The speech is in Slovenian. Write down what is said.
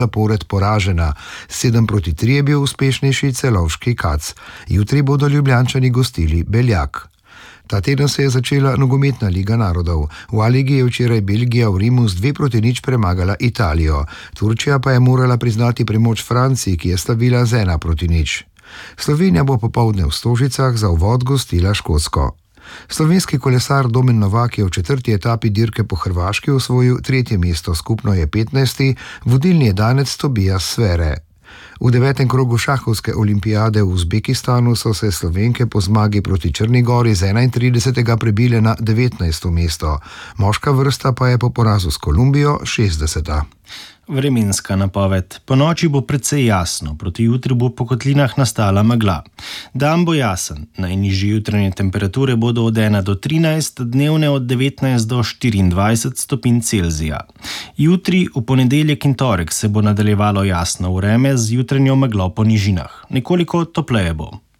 zapored poražena. 7-3 je bil uspešnejši Celovški Kac. Jutri bodo Ljubljančani gostili Beljak. Ta teden se je začela nogometna Liga narodov. V A-ligi je včeraj Belgija v Rimu z 2-0 premagala Italijo. Turčija pa je morala priznati premoč Franciji, ki je slavila z 1-0. Slovenija bo popoldne v Stožicah za uvod gostila Škotsko. Slovenski kolesar Domen Novak je v 4. etapi dirke po Hrvaški osvojil 3. mesto, skupno je 15. Vodilni je danec Tobias Svere. V 9. krogu šahovske olimpijade v Uzbekistanu so se Slovenke po zmagi proti Črni Gori z 31. prebile na 19. mesto. Moška vrsta pa je po porazu s Kolumbijo 60. Vremenska napoved. Po noči bo precej jasno, proti jutri bo po kotlinah nastala megla. Dan bo jasen, najnižje jutranje temperature bodo od 1 do 13, dnevne od 19 do 24 stopinj Celzija. Jutri, v ponedeljek in torek se bo nadaljevalo jasno vreme z jutranjo meglo po nižinah. Nekoliko topleje bo.